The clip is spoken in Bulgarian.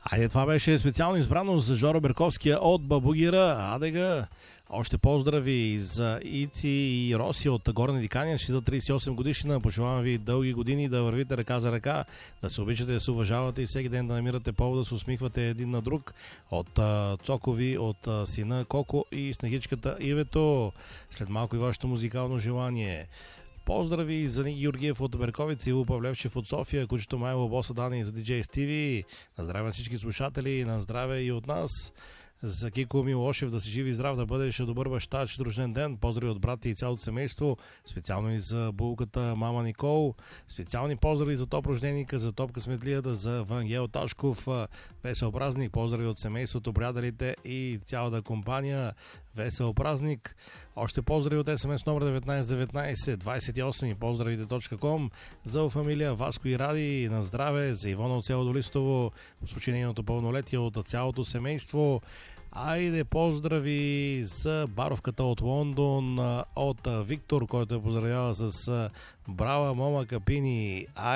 Айде, това беше специално избрано за Жоро Берковския от Бабугира. Адега! Още поздрави за Ици и Роси от Горна Диканя. Ще за 38 годишнина. Пожелавам ви дълги години да вървите ръка за ръка, да се обичате, да се уважавате и всеки ден да намирате повод да се усмихвате един на друг. От Цокови, от сина Коко и снегичката Ивето. След малко и вашето музикално желание. Поздрави за Ники Георгиев от Берковица, Иво Павлевчев от София, кучето Майло, боса Дани за DJ Стиви. На здраве на всички слушатели, на здраве и от нас. За Кико Милошев, да си жив и здрав, да бъдеш добър баща, че рожден ден. Поздрави от брата и цялото семейство. Специално и за булката мама Никол. Специални поздрави за топ рожденика, за топ късметлията, за Вангел Ташков. Весел празник. Поздрави от семейството, приятелите и цялата компания. Весел празник. Още поздрави от СМС номер 1919 28 поздравите.com за фамилия Васко и Ради. На здраве за Ивона от село Долистово. В случай нейното пълнолетие от цялото семейство. Айде, поздрави за баровката от Лондон от Виктор, който е поздравява с Брава Мома Капини.